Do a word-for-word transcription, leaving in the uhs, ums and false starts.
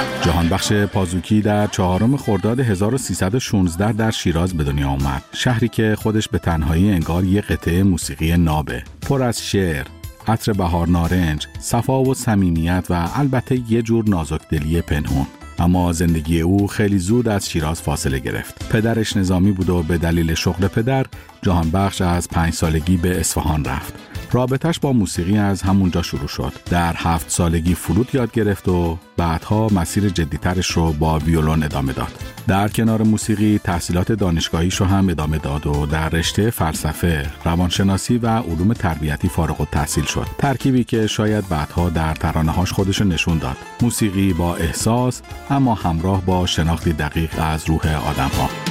جهانبخش پازوکی در چهارم خرداد هزار و سیصد و شانزده در شیراز به دنیا آمد. شهری که خودش به تنهایی انگار یک قطعه موسیقی نابه، پر از شعر، عطر بهار نارنج، صفا و صمیمیت و البته یه جور نازکدلی پنهون. اما زندگی او خیلی زود از شیراز فاصله گرفت. پدرش نظامی بود و به دلیل شغل پدر جهانبخش از پنج سالگی به اصفهان رفت. رابطش با موسیقی از همونجا شروع شد. در هفت سالگی فلوت یاد گرفت و بعدها مسیر جدیترش رو با ویولون ادامه داد. در کنار موسیقی تحصیلات دانشگاهیش رو هم ادامه داد و در رشته فلسفه، روانشناسی و علوم تربیتی فارغ التحصیل شد. ترکیبی که شاید بعدها در ترانه‌هاش خودش نشون داد. موسیقی با احساس اما همراه با شناختی دقیق از روح آدم‌ها.